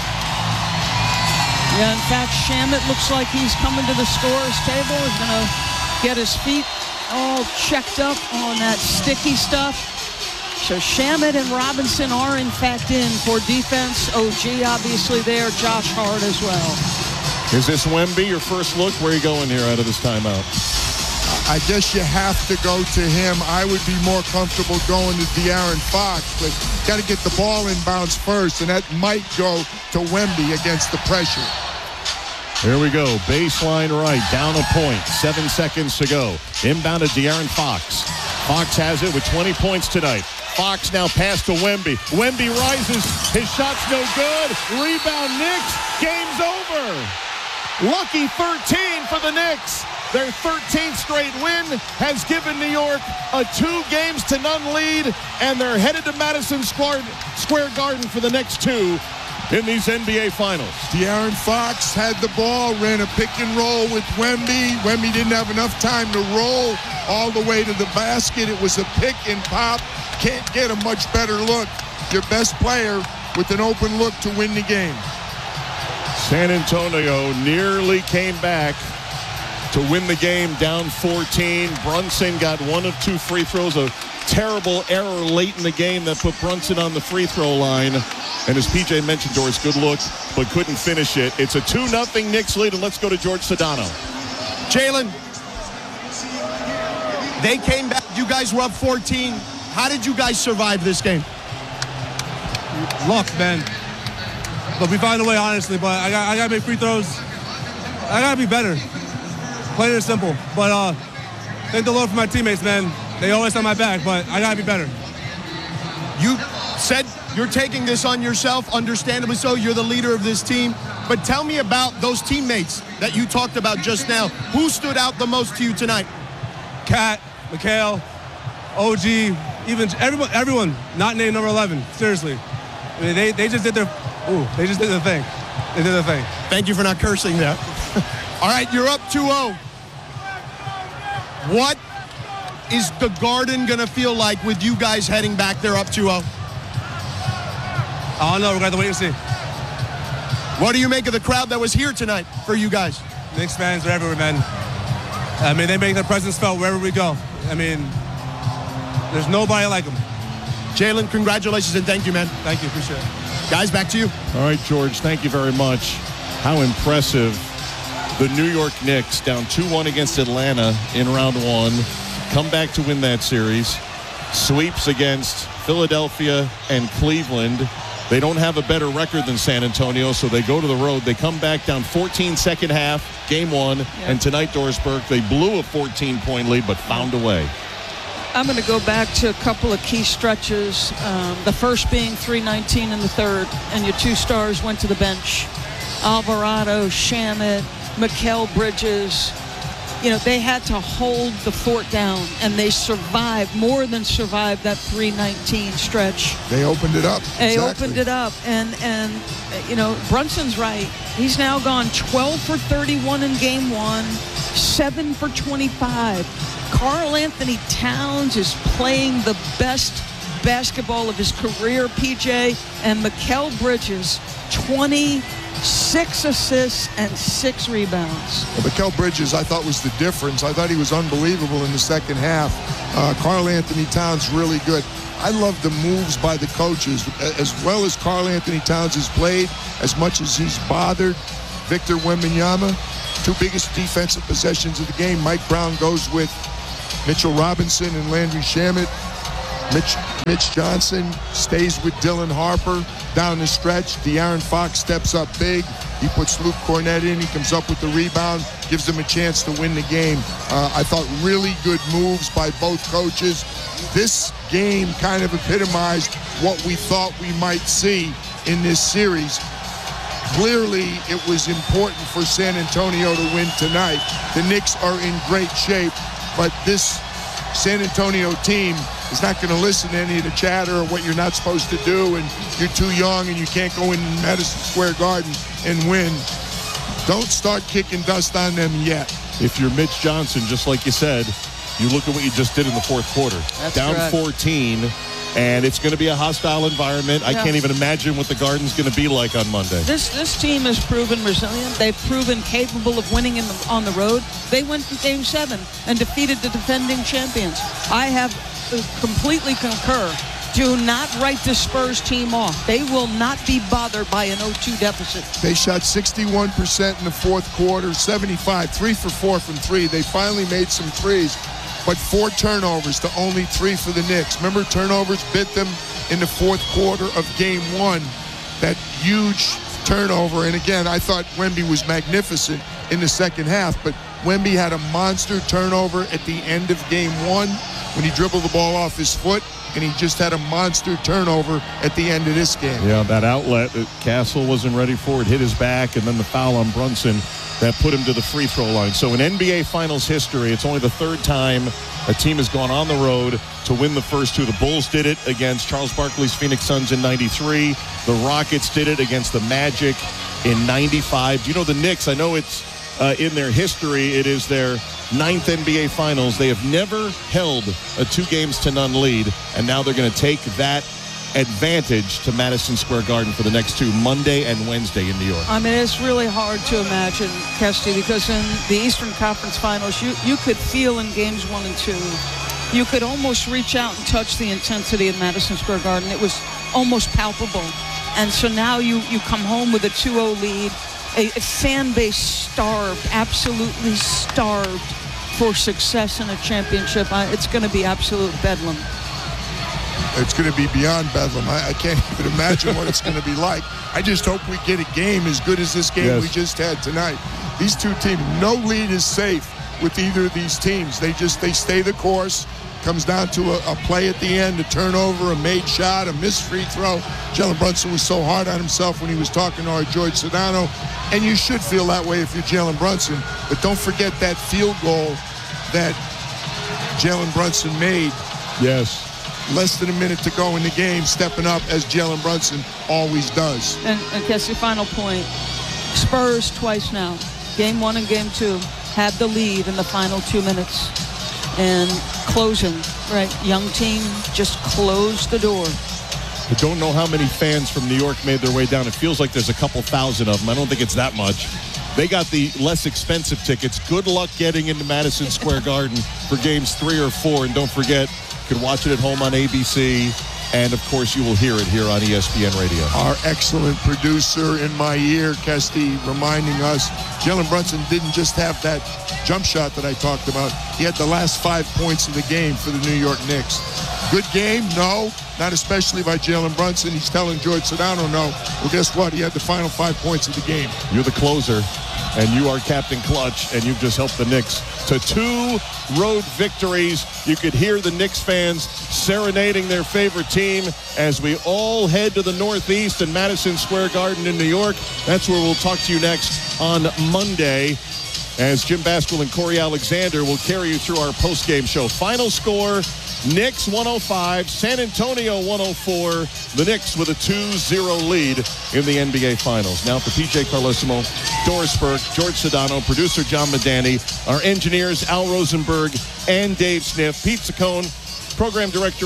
Yeah, in fact, Shamet looks like he's coming to the scorer's table. He's going to get his feet all checked up on that sticky stuff. So Shamet and Robinson are, in fact, in for defense. O G, obviously, there. Josh Hart as well. Is this Wemby, your first look? Where are you going here out of this timeout? I guess you have to go to him. I would be more comfortable going to De'Aaron Fox, but got to get the ball inbounds first, and that might go to Wemby against the pressure. Here we go. Baseline right. Down a point. Seven seconds to go. Inbound to De'Aaron Fox. Fox has it with twenty points tonight. Fox now pass to Wemby. Wemby rises. His shot's no good. Rebound Knicks. Game's over. Lucky thirteen for the Knicks. Their thirteenth straight win has given New York a two games to none lead, and they're headed to Madison Square, Square Garden for the next two in these N B A Finals. De'Aaron Fox had the ball, ran a pick and roll with Wemby. Wemby didn't have enough time to roll all the way to the basket. It was a pick and pop. Can't get a much better look. Your best player with an open look to win the game. San Antonio nearly came back to win the game down fourteen. Brunson got one of two free throws. A terrible error late in the game that put Brunson on the free throw line. And as P J mentioned, Doris, good look, but couldn't finish it. It's a two nothing Knicks lead, and let's go to George Sedano. Jalen, they came back. You guys were up fourteen. How did you guys survive this game? Luck, man. But we found a way, honestly. But I got I got to make free throws. I got to be better. Plain and simple. But uh, thank the Lord for my teammates, man. They always have my back, but I got to be better. You said you're taking this on yourself, understandably so. You're the leader of this team. But tell me about those teammates that you talked about just now. Who stood out the most to you tonight? Kat, Mikhail, O G, even everyone, everyone not named number eleven. Seriously. I mean, they, they just did their, ooh, they just did their thing. They did their thing. Thank you for not cursing there. All right, you're up two oh. What is the Garden going to feel like with you guys heading back there up two oh? I don't know. We're going to have to wait and see. What do you make of the crowd that was here tonight for you guys? Knicks fans are everywhere, man. I mean, they make their presence felt wherever we go. I mean, there's nobody like them. Jalen, congratulations and thank you, man. Thank you. Appreciate it. Guys, back to you. All right, George, thank you very much. How impressive. The New York Knicks down two one against Atlanta in round one. Come back to win that series. Sweeps against Philadelphia and Cleveland. They don't have a better record than San Antonio, so they go to the road. They come back down fourteen second half, game one. Yeah. And tonight, Doris Burke, they blew a fourteen-point lead, but found a way. I'm going to go back to a couple of key stretches. Um, the first being three nineteen in the third, and your two stars went to the bench. Alvarado, Shamet, Mikal Bridges. You know, they had to hold the fort down, and they survived, more than survived that three nineteen stretch. They opened it up. They exactly. opened it up, and, and you know, Brunson's right. He's now gone twelve for thirty-one in game one, seven for twenty-five. Karl Anthony Towns is playing the best basketball of his career, P J, and Mikal Bridges twenty-six assists and six rebounds. Well, Mikal Bridges, I thought, was the difference. I thought he was unbelievable in the second half. Uh, Karl Anthony Towns really good. I love the moves by the coaches. As well as Karl Anthony Towns has played, as much as he's bothered Victor Wembanyama, two biggest defensive possessions of the game. Mike Brown goes with Mitchell Robinson and Landry Shamet. Mitch, Mitch Johnson stays with Dylan Harper down the stretch. De'Aaron Fox steps up big. He puts Luke Cornett in. He comes up with the rebound, gives them a chance to win the game. Uh, I thought really good moves by both coaches. This game kind of epitomized what we thought we might see in this series. Clearly, it was important for San Antonio to win tonight. The Knicks are in great shape, but this San Antonio team is not going to listen to any of the chatter or what you're not supposed to do, and you're too young and you can't go in Madison Square Garden and win. Don't start kicking dust on them yet. If you're Mitch Johnson, just like you said, you look at what you just did in the fourth quarter. That's down correct. fourteen, and it's going to be a hostile environment. I Yeah. can't even imagine what the Garden's going to be like on Monday. This this team has proven resilient. They've proven capable of winning in the, on the road. They went to Game seven and defeated the defending champions. I have uh, completely concur. Do not write the Spurs team off. They will not be bothered by an oh two deficit. They shot sixty-one percent in the fourth quarter, seventy-five, three for four from three. They finally made some threes, but four turnovers to only three for the Knicks. Remember, turnovers bit them in the fourth quarter of game one. That huge turnover. And again, I thought Wemby was magnificent in the second half, but Wemby had a monster turnover at the end of game one when he dribbled the ball off his foot, and he just had a monster turnover at the end of this game. Yeah, that outlet that Castle wasn't ready for, it hit his back, and then the foul on Brunson that put him to the free throw line. So in N B A Finals history, it's only the third time a team has gone on the road to win the first two. The Bulls did it against Charles Barkley's Phoenix Suns in ninety-three. The Rockets did it against the Magic in ninety-five. Do you know the Knicks? I know it's uh, in their history, it is their ninth N B A Finals. They have never held a two games to none lead, and now they're going to take that advantage to Madison Square Garden for the next two, Monday and Wednesday in New York. I mean, it's really hard to imagine, Kesty, because in the Eastern Conference Finals, you, you could feel in games one and two, you could almost reach out and touch the intensity in Madison Square Garden. It was almost palpable. And so now you, you come home with a two oh lead, a, a fan base starved, absolutely starved for success in a championship. I, it's going to be absolute bedlam. It's going to be beyond bedlam. I, I can't even imagine what it's going to be like. I just hope we get a game as good as this game Yes. we just had tonight. These two teams, no lead is safe with either of these teams. They just, they stay the course. Comes down to a, a play at the end, a turnover, a made shot, a missed free throw. Jalen Brunson was so hard on himself when he was talking to our George Sedano, and you should feel that way if you're Jalen Brunson. But don't forget that field goal that Jalen Brunson made. Yes. Less than a minute to go in the game, stepping up as Jalen Brunson always does. And, and Kessie, final point. Spurs twice now, game one and game two, had the lead in the final two minutes. And closing, right, young team just closed the door. I don't know how many fans from New York made their way down. It feels like there's a couple thousand of them. I don't think it's that much. They got the less expensive tickets. Good luck getting into Madison Square Garden for games three or four. And don't forget, you can watch it at home on A B C. And, of course, you will hear it here on E S P N Radio. Our excellent producer in my ear, Kesty, reminding us, Jalen Brunson didn't just have that jump shot that I talked about. He had the last five points of the game for the New York Knicks. Good game? No. Not especially by Jalen Brunson. He's telling George Sedano no. Well, guess what? He had the final five points of the game. You're the closer, and you are Captain Clutch, and you've just helped the Knicks to two road victories. You could hear the Knicks fans serenading their favorite team as we all head to the Northeast and Madison Square Garden in New York. That's where we'll talk to you next on Monday, as Jim Basquill and Corey Alexander will carry you through our post-game show. Final score, Knicks one oh five, San Antonio one oh four. The Knicks with a two zero lead in the N B A Finals. Now for P J Carlesimo, Doris Burke, George Sedano, producer John Medani, our engineers Al Rosenberg and Dave Smith, Pete Saccone, program director of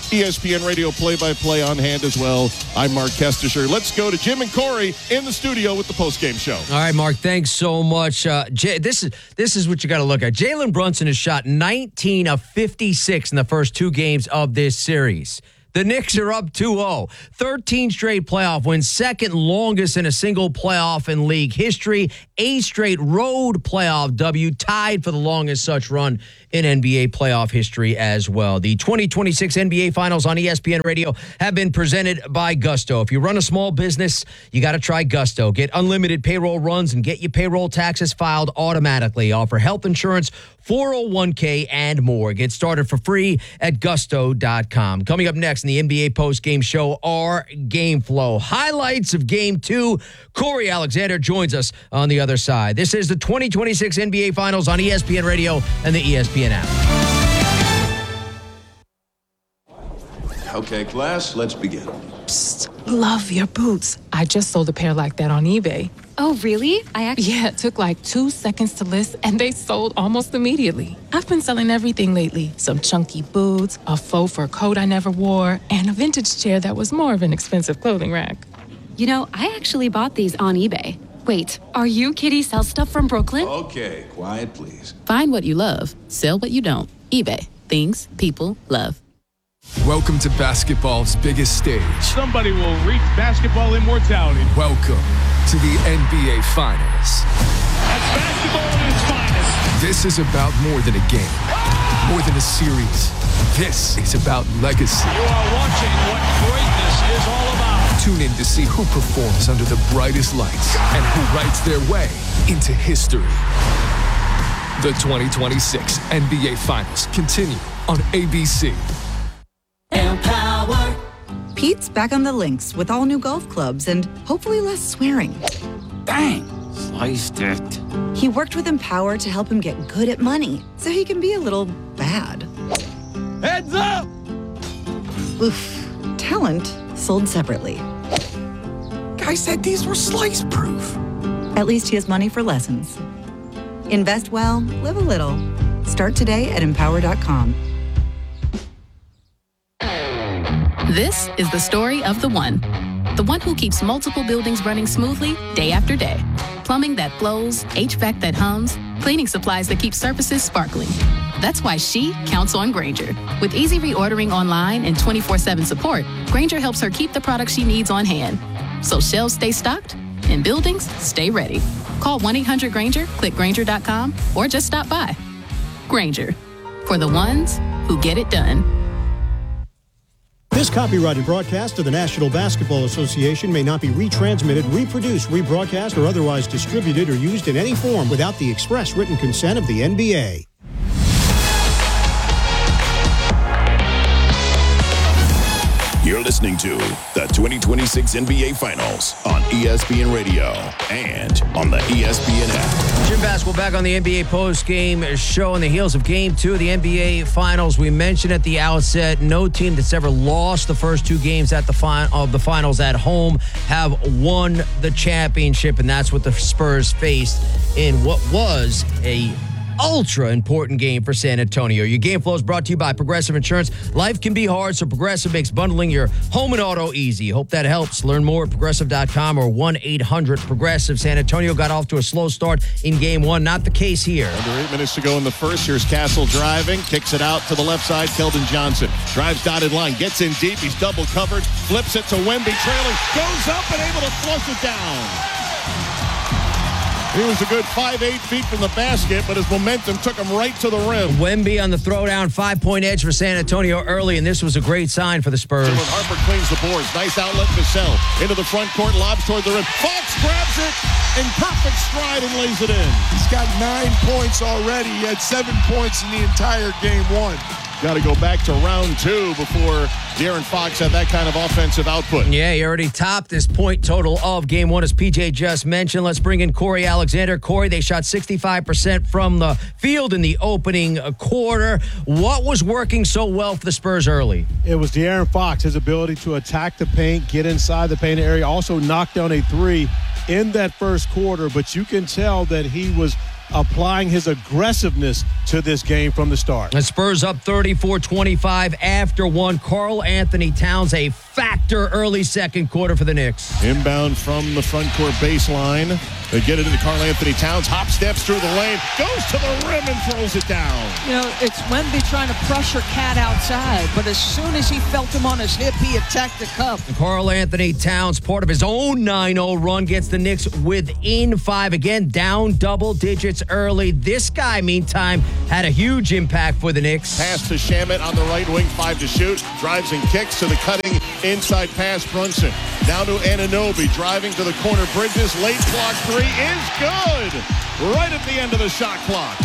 E S P N Radio play-by-play on hand as well. I'm Mark Kestisher. Let's go to Jim and Corey in the studio with the postgame show. All right, Mark, thanks so much. Uh, J- this is this is what you got to look at. Jalen Brunson has shot nineteen of fifty-six in the first two games of this series. The Knicks are up two oh. thirteen straight playoff wins, second longest in a single playoff in league history. Eight straight road playoff W, tied for the longest such run in N B A playoff history as well. The twenty twenty-six N B A Finals on E S P N Radio have been presented by Gusto. If you run a small business, you got to try Gusto. Get unlimited payroll runs and get your payroll taxes filed automatically. Offer health insurance, four oh one k, and more. Get started for free at gusto dot com. Coming up next in the N B A postgame show are Game Flow. Highlights of Game two. Corey Alexander joins us on the other side. This is the twenty twenty-six N B A Finals on E S P N Radio and the E S P N app. Okay, class, let's begin. Psst, love your boots. I just sold a pair like that on eBay. Oh, really? I actually... Yeah, it took like two seconds to list, and they sold almost immediately. I've been selling everything lately. Some chunky boots, a faux fur coat I never wore, and a vintage chair that was more of an expensive clothing rack. You know, I actually bought these on eBay. Wait, are you Kitty Sell Stuff from Brooklyn? Okay, quiet, please. Find what you love. Sell what you don't. eBay. Things people love. Welcome to basketball's biggest stage. Somebody will reach basketball immortality. Welcome to the N B A Finals. That's basketball at its finest. This is about more than a game, more than a series. This is about legacy. You are watching what greatness is all about. Tune in to see who performs under the brightest lights and who writes their way into history. The twenty twenty-six N B A Finals continue on A B C. Empower. Pete's back on the links with all new golf clubs and hopefully less swearing. Dang, sliced it. He worked with Empower to help him get good at money so he can be a little bad. Heads up! Oof. Talent sold separately. Guy said these were slice proof. At least he has money for lessons. Invest well, live a little. Start today at empower dot com. This is the story of the one. The one who keeps multiple buildings running smoothly day after day. Plumbing that flows, H V A C that hums, cleaning supplies that keep surfaces sparkling. That's why she counts on Grainger. With easy reordering online and twenty-four seven support, Grainger helps her keep the products she needs on hand. So shelves stay stocked and buildings stay ready. Call one eight hundred Grainger, click Grainger dot com, or just stop by. Grainger, for the ones who get it done. This copyrighted broadcast of the National Basketball Association may not be retransmitted, reproduced, rebroadcast, or otherwise distributed or used in any form without the express written consent of the N B A. You're listening to the twenty twenty-six N B A Finals on E S P N Radio and on the E S P N app. Jim Basketball back on the N B A post-game show on the heels of Game two of the N B A Finals. We mentioned at the outset, no team that's ever lost the first two games at the fi- of the Finals at home have won the championship, and that's what the Spurs faced in what was a ultra important game for San Antonio. Your Game Flow is brought to you by Progressive Insurance. Life can be hard, so Progressive makes bundling your home and auto easy. Hope that helps. Learn more at progressive dot com or one eight hundred progressive. San Antonio got off to a slow start in game one. Not the case here. Under eight minutes to go in the first. Here's Castle driving, kicks it out to the left side. Keldon Johnson drives dotted line, gets in deep. He's double covered, flips it to Wemby, trailing, goes up and able to flush it down. He was a good five, eight feet from the basket, but his momentum took him right to the rim. Wemby on the throwdown, five-point edge for San Antonio early, and this was a great sign for the Spurs. Jalen Harper cleans the boards. Nice outlet, Vassell. Into the front court, lobs toward the rim. Fox grabs it in perfect stride and lays it in. He's got nine points already. He had seven points in the entire game one. Got to go back to round two before De'Aaron Fox had that kind of offensive output. Yeah, he already topped this point total of game one, as P J just mentioned. Let's bring in Corey Alexander. Corey, they shot sixty-five percent from the field in the opening quarter. What was working so well for the Spurs early? It was De'Aaron Fox, his ability to attack the paint, get inside the paint area, also knock down a three in that first quarter. But you can tell that he was applying his aggressiveness to this game from the start. The Spurs up thirty-four twenty-five after one. Karl Anthony Towns a factor early second quarter for the Knicks. Inbound from the front court baseline. They get it into Karl Anthony Towns. Hop steps through the lane. Goes to the rim and throws it down. You know, it's Wemby trying to pressure Cat outside, but as soon as he felt him on his hip, he attacked the cup. Karl Anthony Towns, part of his own nine oh run, gets the Knicks within five. Again, down double digits early. This guy, meantime, had a huge impact for the Knicks. Pass to Shamet on the right wing, five to shoot. Drives and kicks to the cutting inside pass, Brunson. Down to Anunoby, driving to the corner. Bridges, late block three is good. Right at the end of the shot clock.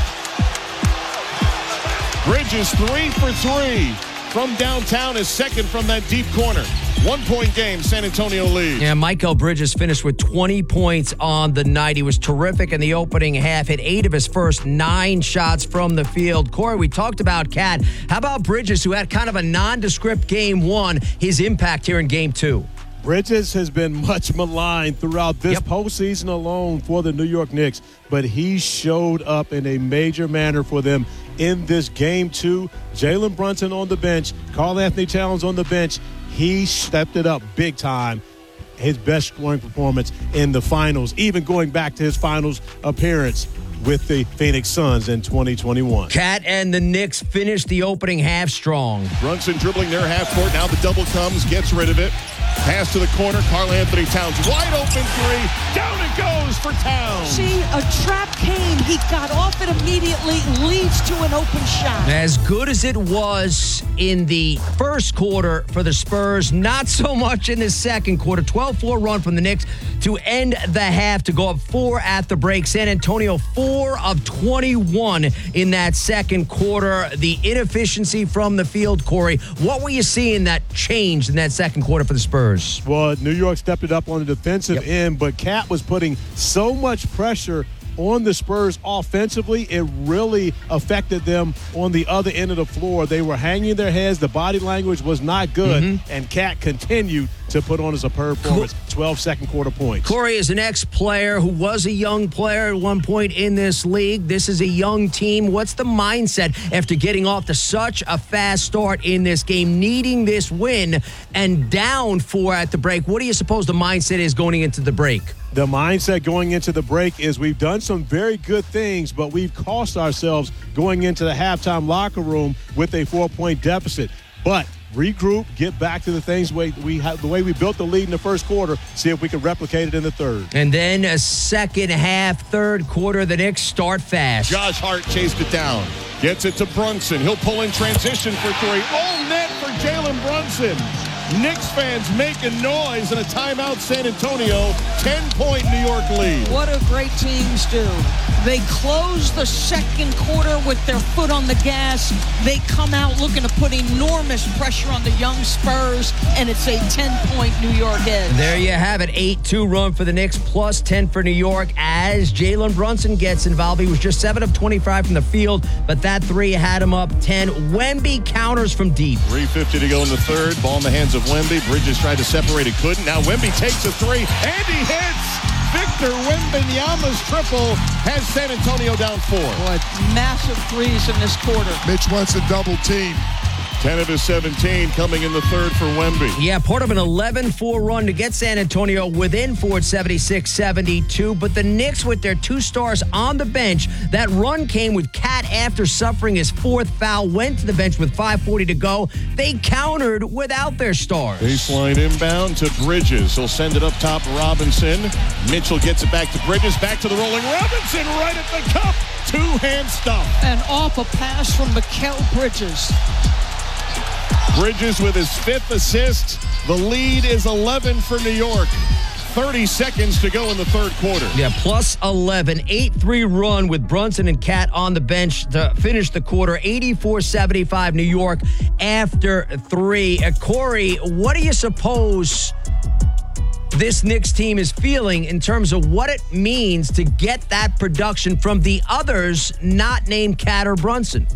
Bridges three for three from downtown, is second from that deep corner. One-point game, San Antonio leads. Yeah, Michael Bridges finished with twenty points on the night. He was terrific in the opening half, hit eight of his first nine shots from the field. Corey, we talked about Cat. How about Bridges, who had kind of a nondescript game one, his impact here in game two? Bridges has been much maligned throughout this yep. postseason alone for the New York Knicks, but he showed up in a major manner for them in this game two. Jalen Brunson on the bench, Karl Anthony Towns on the bench. He stepped it up big time. His best scoring performance in the finals, even going back to his finals appearance with the Phoenix Suns in twenty twenty-one. Cat and the Knicks finished the opening half strong. Brunson dribbling their half court. Now the double comes, gets rid of it. Pass to the corner. Karl Anthony Towns, wide open three. Down it goes for Towns. See, a trap came. He got off it immediately, leads to an open shot. As good as it was in the first quarter for the Spurs, not so much in the second quarter. twelve four run from the Knicks to end the half to go up four at the break. San Antonio four of twenty-one in that second quarter. The inefficiency from the field, Corey. What were you seeing that changed in that second quarter for the Spurs? Well, New York stepped it up on the defensive yep. end, but Cat was putting so much pressure on the Spurs offensively, it really affected them on the other end of the floor. They were hanging their heads. The body language was not good, mm-hmm. and Cat continued to put on a superb performance. twelve second quarter points. Corey is an ex-player who was a young player at one point in this league. This is a young team. What's the mindset after getting off to such a fast start in this game, needing this win, and down four at the break? What do you suppose the mindset is going into the break? The mindset going into the break is we've done some very good things, but we've cost ourselves going into the halftime locker room with a four-point deficit. But regroup, get back to the things we, we have, the way we built the lead in the first quarter, see if we can replicate it in the third. And then a second half, third quarter, the Knicks start fast. Josh Hart chased it down. Gets it to Brunson. He'll pull in transition for three. All net for Jalen Brunson. Knicks fans making noise in a timeout. San Antonio, ten-point New York lead. What do great teams do? They close the second quarter with their foot on the gas. They come out looking to put enormous pressure on the young Spurs, and it's a ten-point New York edge. There you have it. eight two run for the Knicks, plus ten for New York as Jalen Brunson gets involved. He was just seven of twenty-five from the field, but that three had him up ten. Wemby counters from deep. three fifty to go in the third. Ball in the hands of Wemby. Bridges tried to separate it, couldn't. Now Wemby takes a three, and he hits. Victor Wembanyama's triple has San Antonio down four. Boy, massive threes in this quarter. Mitch wants a double team. ten of his seventeen coming in the third for Wemby. Yeah, part of an eleven four run to get San Antonio within four, seventy-six seventy-two. But the Knicks, with their two stars on the bench, that run came with Cat after suffering his fourth foul, went to the bench with five forty to go. They countered without their stars. Baseline inbound to Bridges. He'll send it up top, Robinson. Mitchell gets it back to Bridges. Back to the rolling Robinson, right at the cup. Two-hand stump. And off a pass from Mikal Bridges. Bridges with his fifth assist. The lead is eleven for New York. thirty seconds to go in the third quarter. Yeah, plus eleven. eight three run with Brunson and Cat on the bench to finish the quarter. eighty-four seventy-five New York after three. Uh, Corey, what do you suppose this Knicks team is feeling in terms of what it means to get that production from the others not named Cat or Brunson?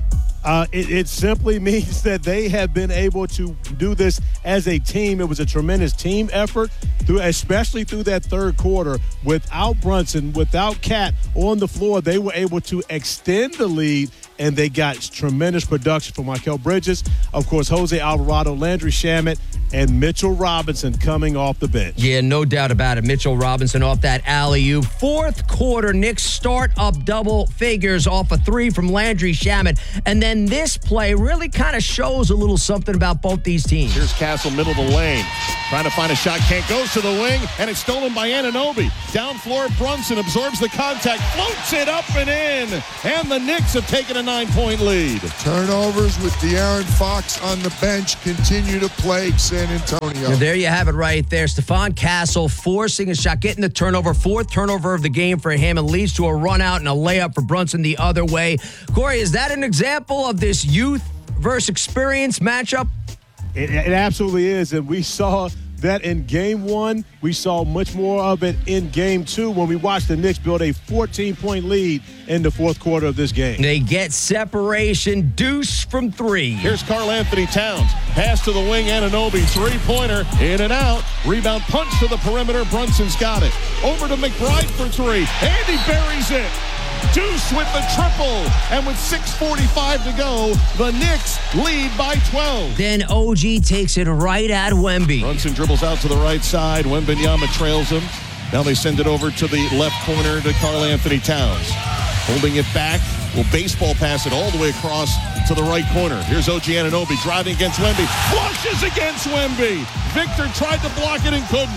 Uh, it, it simply means that they have been able to do this as a team. It was a tremendous team effort, through, especially through that third quarter. Without Brunson, without Cat on the floor, they were able to extend the lead, and they got tremendous production from Mikal Bridges, of course, Jose Alvarado, Landry Shamet, and Mitchell Robinson coming off the bench. Yeah, no doubt about it. Mitchell Robinson off that alley-oop. Fourth quarter, Knicks start up double figures off a three from Landry Shamet. And then this play really kind of shows a little something about both these teams. Here's Castle, middle of the lane. Trying to find a shot, can't, goes to the wing, and it's stolen by Anunoby. Down floor, Brunson absorbs the contact, floats it up and in. And the Knicks have taken a nine-point lead. Turnovers with De'Aaron Fox on the bench continue to plague San Antonio. And there you have it right there. Stephon Castle forcing a shot, getting the turnover, fourth turnover of the game for him, and leads to a run out and a layup for Brunson the other way. Corey, is that an example of this youth versus experience matchup? It, it absolutely is, and we saw that in game one. We saw much more of it in game two when we watched the Knicks build a fourteen-point lead in the fourth quarter of this game. They get separation, deuce from three. Here's Karl Anthony Towns. Pass to the wing, Anunoby, three-pointer, in and out. Rebound punch to the perimeter. Brunson's got it. Over to McBride for three. And he buries it. Deuce with the triple. And with six forty-five to go, the Knicks lead by twelve. Then O G takes it right at Wemby. Brunson dribbles out to the right side. Wembanyama trails him. Now they send it over to the left corner to Karl Anthony Towns. Holding it back. Will baseball pass it all the way across to the right corner. Here's O G Anunoby driving against Wemby. Flushes against Wemby. Victor tried to block it and couldn't.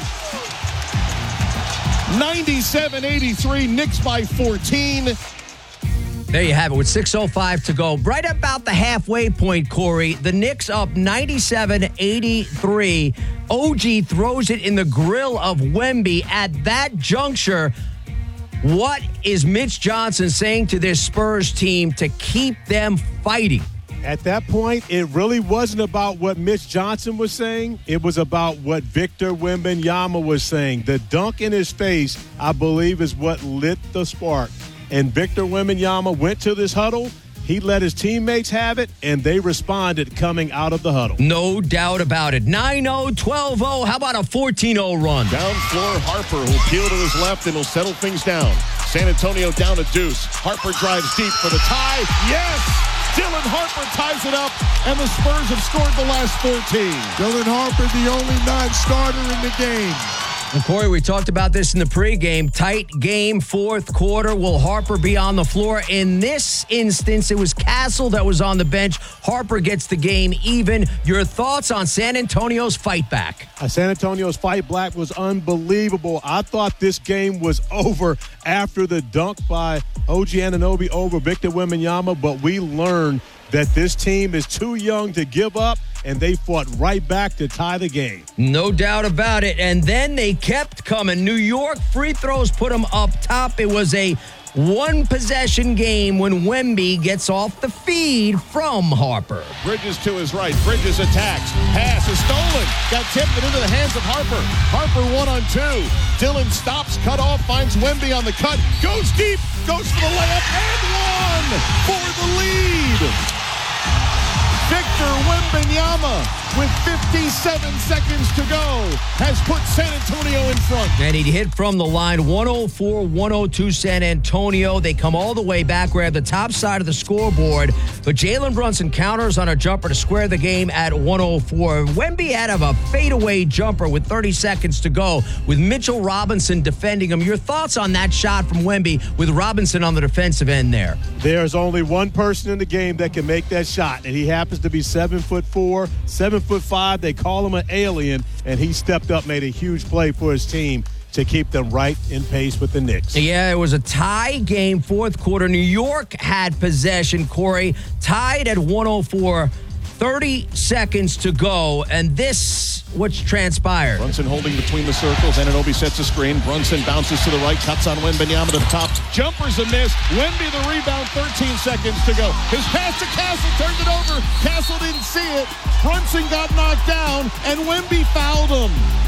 ninety-seven eighty-three, Knicks by fourteen. There you have it with six oh five to go. Right about the halfway point, Corey. The Knicks up ninety-seven eighty-three. O G throws it in the grill of Wemby. At that juncture, what is Mitch Johnson saying to this Spurs team to keep them fighting? At that point, it really wasn't about what Mitch Johnson was saying. It was about what Victor Wembanyama was saying. The dunk in his face, I believe, is what lit the spark. And Victor Wembanyama went to this huddle. He let his teammates have it, and they responded coming out of the huddle. No doubt about it. nine oh, twelve oh. How about a fourteen oh run? Down floor, Harper will peel to his left and will settle things down. San Antonio down to Deuce. Harper drives deep for the tie. Yes! Dylan Harper ties it up, and the Spurs have scored the last fourteen. Dylan Harper, the only non-starter in the game. And Corey, we talked about this in the pregame. Tight game, fourth quarter. Will Harper be on the floor? In this instance, it was Castle that was on the bench. Harper gets the game even. Your thoughts on San Antonio's fight back? Uh, San Antonio's fight back was unbelievable. I thought this game was over after the dunk by O G Anunoby over Victor Wembanyama, but we learned that this team is too young to give up, and they fought right back to tie the game. No doubt about it. And then they kept coming. New York free throws put them up top. It was a one-possession game when Wemby gets off the feed from Harper. Bridges to his right. Bridges attacks. Pass is stolen. Got tipped into the hands of Harper. Harper one on two. Dylan stops, cut off, finds Wemby on the cut. Goes deep. Goes for the layup and one for the lead. Victor Wembanyama, with fifty-seven seconds to go, has put San Antonio in front. And he hit from the line, one oh four one oh two San Antonio. They come all the way back. We're at the top side of the scoreboard. But Jalen Brunson counters on a jumper to square the game at one oh four. Wemby had a fadeaway jumper with thirty seconds to go, with Mitchell Robinson defending him. Your thoughts on that shot from Wemby with Robinson on the defensive end there? There's only one person in the game that can make that shot, and he happens to be seven foot four, seven foot five. They call him an alien, and he stepped up, made a huge play for his team to keep them right in pace with the Knicks. Yeah, it was a tie game, fourth quarter. New York had possession, Corey, tied at one oh four, thirty seconds to go, and this what's transpired. Brunson holding between the circles. Anunoby sets a screen. Brunson bounces to the right, cuts on Wembanyama to the top. Jumper's a miss. Wemby the rebound, thirteen seconds to go. His pass to Castle, turned it over. Castle didn't see it. Brunson got knocked down, and Wemby fouled him.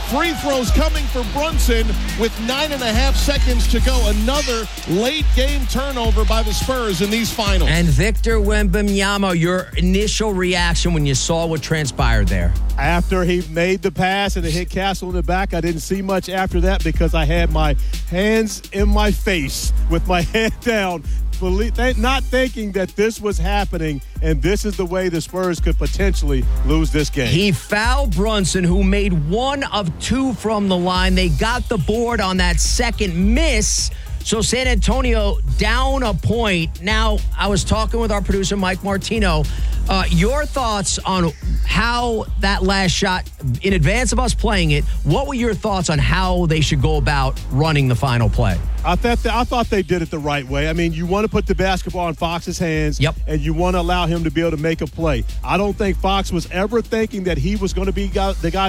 Free throws coming for Brunson with nine and a half seconds to go. Another late game turnover by the Spurs in these finals. And Victor Wembanyama, your initial reaction when you saw what transpired there? After he made the pass and it hit Castle in the back, I didn't see much after that because I had my hands in my face with my head down, not thinking that this was happening, and this is the way the Spurs could potentially lose this game. He fouled Brunson, who made one of two from the line. They got the board on that second miss. So San Antonio down a point. Now, I was talking with our producer, Mike Martino. Uh, your thoughts on how that last shot, in advance of us playing it, what were your thoughts on how they should go about running the final play? I thought they, I thought they did it the right way. I mean, you want to put the basketball in Fox's hands, yep. and you want to allow him to be able to make a play. I don't think Fox was ever thinking that he was going to be the guy